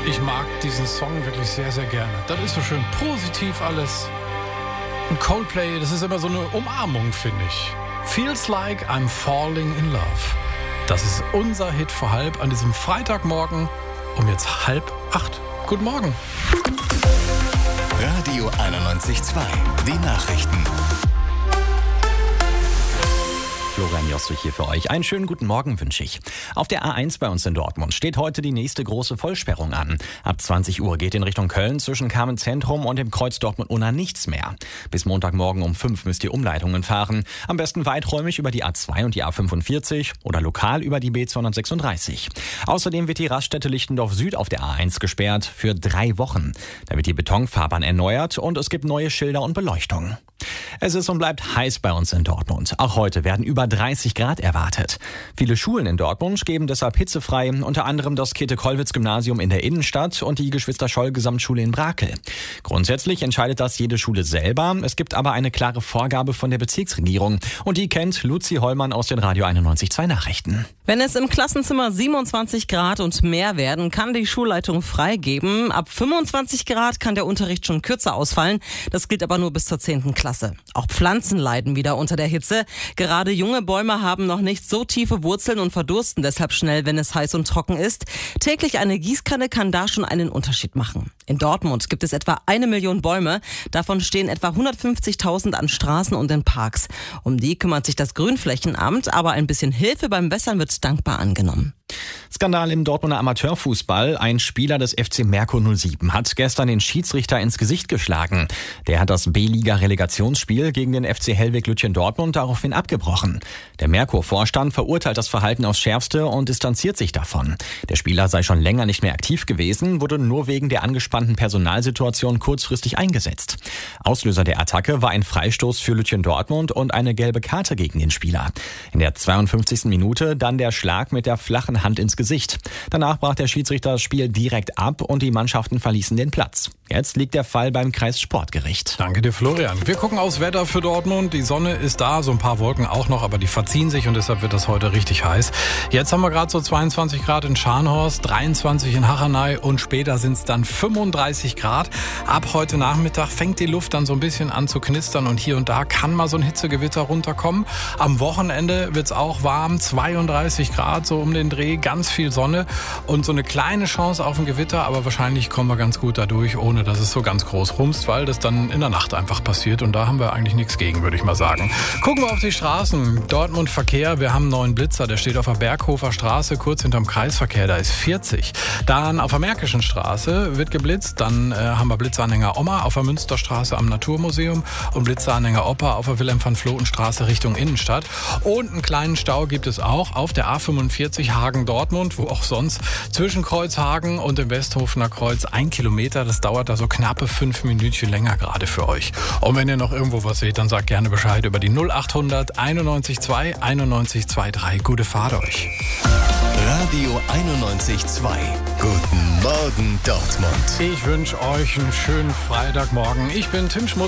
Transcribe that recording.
Ich mag diesen Song wirklich sehr, sehr gerne. Das ist so schön positiv alles. Und Coldplay, das ist immer so eine Umarmung, finde ich. Feels like I'm falling in love. Das ist unser Hit vor halb an diesem Freitagmorgen um jetzt 7:30. Guten Morgen. Radio 91.2, die Nachrichten. Florian Jostrich hier für euch. Einen schönen guten Morgen wünsche ich. Auf der A1 bei uns in Dortmund steht heute die nächste große Vollsperrung an. Ab 20 Uhr geht in Richtung Köln zwischen Kamen Zentrum und dem Kreuz Dortmund-Unna nichts mehr. Bis Montagmorgen um 5 müsst ihr Umleitungen fahren. Am besten weiträumig über die A2 und die A45 oder lokal über die B236. Außerdem wird die Raststätte Lichtendorf Süd auf der A1 gesperrt für 3 Wochen. Da wird die Betonfahrbahn erneuert und es gibt neue Schilder und Beleuchtung. Es ist und bleibt heiß bei uns in Dortmund. Auch heute werden über 30 Grad erwartet. Viele Schulen in Dortmund geben deshalb hitzefrei, unter anderem das Käthe-Kollwitz-Gymnasium in der Innenstadt und die Geschwister-Scholl-Gesamtschule in Brakel. Grundsätzlich entscheidet das jede Schule selber. Es gibt aber eine klare Vorgabe von der Bezirksregierung. Und die kennt Luzi Hollmann aus den Radio 91.2 Nachrichten. Wenn es im Klassenzimmer 27 Grad und mehr werden, kann die Schulleitung freigeben. Ab 25 Grad kann der Unterricht schon kürzer ausfallen. Das gilt aber nur bis zur 10. Klasse. Auch Pflanzen leiden wieder unter der Hitze. Gerade junge Bäume haben noch nicht so tiefe Wurzeln und verdursten deshalb schnell, wenn es heiß und trocken ist. Täglich eine Gießkanne kann da schon einen Unterschied machen. In Dortmund gibt es etwa 1 Million Bäume. Davon stehen etwa 150.000 an Straßen und in Parks. Um die kümmert sich das Grünflächenamt, aber ein bisschen Hilfe beim Wässern wird dankbar angenommen. Skandal im Dortmunder Amateurfußball. Ein Spieler des FC Merkur 07 hat gestern den Schiedsrichter ins Gesicht geschlagen. Der hat das B-Liga-Relegationsspiel gegen den FC Hellwig Lütchen Dortmund daraufhin abgebrochen. Der Merkur-Vorstand verurteilt das Verhalten aufs Schärfste und distanziert sich davon. Der Spieler sei schon länger nicht mehr aktiv gewesen, wurde nur wegen der angespannten Personalsituation kurzfristig eingesetzt. Auslöser der Attacke war ein Freistoß für Lütchen Dortmund und eine gelbe Karte gegen den Spieler. In der 52. Minute dann der Schlag mit der flachen Hand ins Gesicht. Danach brach der Schiedsrichter das Spiel direkt ab und die Mannschaften verließen den Platz. Jetzt liegt der Fall beim Kreissportgericht. Danke dir, Florian. Wir gucken aufs Wetter für Dortmund. Die Sonne ist da, so ein paar Wolken auch noch, aber die verziehen sich und deshalb wird das heute richtig heiß. Jetzt haben wir gerade so 22 Grad in Scharnhorst, 23 in Hachenay und später sind es dann 35 Grad. Ab heute Nachmittag fängt die Luft dann so ein bisschen an zu knistern und hier und da kann mal so ein Hitzegewitter runterkommen. Am Wochenende wird es auch warm, 32 Grad so um den Dreh, ganz viel Sonne und so eine kleine Chance auf ein Gewitter, aber wahrscheinlich kommen wir ganz gut dadurch, ohne dass es so ganz groß rumst, weil das dann in der Nacht einfach passiert und da haben wir eigentlich nichts gegen, würde ich mal sagen. Gucken wir auf die Straßen. Dortmund Verkehr, wir haben einen neuen Blitzer, der steht auf der Berghofer Straße, kurz hinterm Kreisverkehr, da ist 40. Dann auf der Märkischen Straße wird geblitzt, dann haben wir Blitzanhänger Oma auf der Münsterstraße am Naturmuseum und Blitzanhänger Opa auf der Wilhelm-van-Vloten-Straße Richtung Innenstadt. Und einen kleinen Stau gibt es auch auf der A45 Hagen-Dortmund, wo auch sonst zwischen Kreuzhagen und dem Westhofener Kreuz 1 Kilometer, das dauert da so knappe 5 Minütchen länger gerade für euch. Und wenn ihr noch irgendwo was seht, dann sagt gerne Bescheid über die 0800 91 2 91 23. Gute Fahrt euch. Radio 91.2. Guten Morgen, Dortmund. Ich wünsche euch einen schönen Freitagmorgen. Ich bin Tim Schmutz.